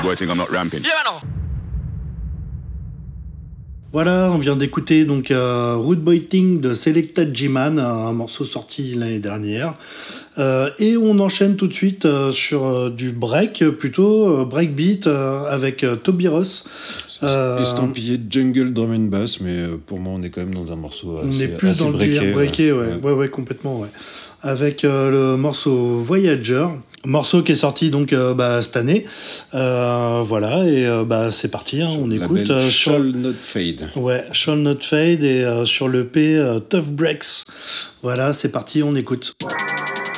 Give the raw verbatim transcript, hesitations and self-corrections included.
boy think I'm not ramping. Yeah, no. Voilà, on vient d'écouter donc euh, Rude Boy Thing de Selected G-Man, un morceau sorti l'année dernière. Euh, et on enchaîne tout de suite euh, sur euh, du break, plutôt euh, breakbeat euh, avec euh, Toby Ross. Euh, estampillé jungle drum and bass, mais euh, pour moi on est quand même dans un morceau assez, on est plus assez dans breaké, le délire breaké, ouais. ouais. Ouais, ouais, complètement, ouais. Avec euh, le morceau Voyager, morceau qui est sorti donc euh, bah, cette année. Euh, voilà, et euh, bah, c'est parti, hein, on écoute. Euh, sur... Shall Not Fade. Ouais, Shall Not Fade, et euh, sur l'E P euh, Tough Breaks. Voilà, c'est parti, on écoute.